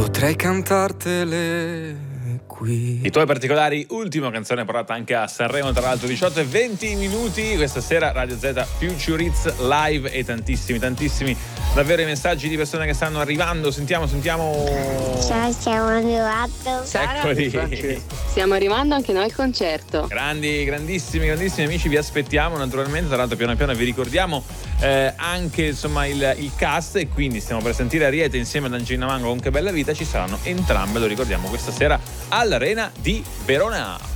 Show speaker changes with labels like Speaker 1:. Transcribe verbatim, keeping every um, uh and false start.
Speaker 1: potrei cantartele qui.
Speaker 2: I tuoi particolari, ultima canzone portata anche a Sanremo, tra l'altro diciotto e venti minuti questa sera. Radio Z Future Hits live e tantissimi tantissimi davvero i messaggi di persone che stanno arrivando. Sentiamo sentiamo
Speaker 3: Ciao, siamo arrivati.
Speaker 2: Eccoli.
Speaker 4: Stiamo arrivando anche noi al concerto.
Speaker 2: Grandi, grandissimi, grandissimi amici, vi aspettiamo naturalmente. Tra l'altro piano piano vi ricordiamo eh, anche insomma il, il cast, e quindi stiamo per sentire Ariete insieme ad Angelina Mango con Che bella vita. Ci saranno entrambe, lo ricordiamo, questa sera all'Arena di Verona.